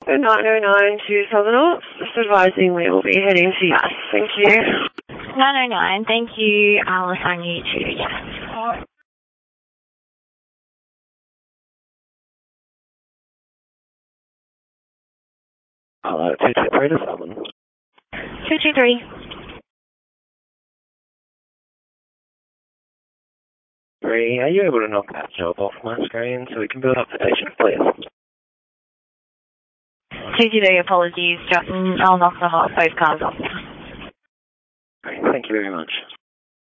909 to Southern Oaks, just advising we will be heading to Yass. Thank you. 909, thank you. I'll assign you to Yass. Hello, 223 to Southern. 223. Are you able to knock that job off my screen so we can build up the patient, please? 223, apologies, Justin. I'll knock both cars off now. Great, thank you very much.